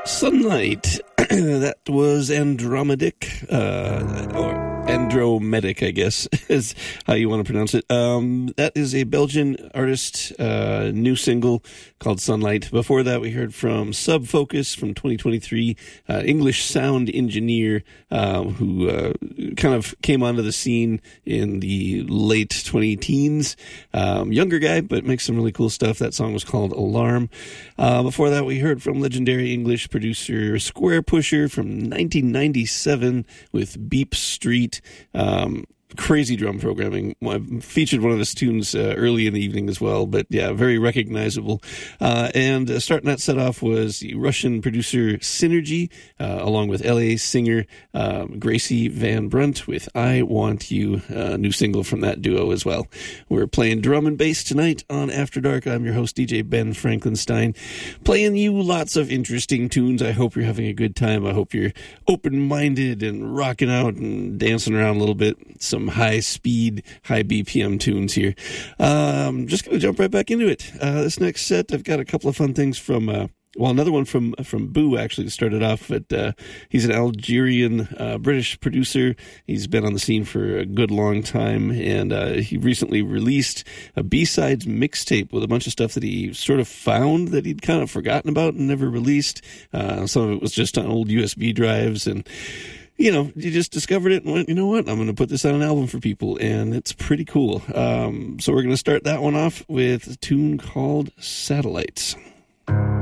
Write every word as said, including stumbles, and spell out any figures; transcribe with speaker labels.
Speaker 1: Sunlight. That was Andromedic, uh, or Andromedic, I guess, is how you want to pronounce it. Um, that is a Belgian artist, uh, new single called Sunlight. Before that, we heard from Subfocus from twenty twenty-three, uh, English sound engineer, uh, who, uh, kind of came onto the scene in the late twenty teens. Um, younger guy, but makes some really cool stuff. That song was called Alarm. Uh, before that, we heard from legendary English producer Square Pusher from nineteen ninety-seven with Beep Street. Um, crazy drum programming. I featured one of his tunes uh, early in the evening as well, but yeah, very recognizable. Uh, and uh, starting that set off was the Russian producer Synergy, uh, along with L A singer um, Gracie Van Brunt with I Want You, a uh, new single from that duo as well. We're playing drum and bass tonight on After Dark. I'm your host, D J Ben Franklinstein, playing you lots of interesting tunes. I hope you're having a good time. I hope you're open-minded and rocking out and dancing around a little bit. Some high speed, high B P M tunes here. Um, just going to jump right back into it. Uh, this next set, I've got a couple of fun things from, uh, well, another one from from Boo, actually, to start it off. But uh, he's an Algerian uh, British producer. He's been on the scene for a good long time, and uh, he recently released a B-sides mixtape with a bunch of stuff that he sort of found that he'd kind of forgotten about and never released. Uh, some of it was just on old U S B drives, and you know, you just discovered it and went, you know what, I'm going to put this on an album for people, and it's pretty cool. Um, so we're going to start that one off with a tune called Satellites.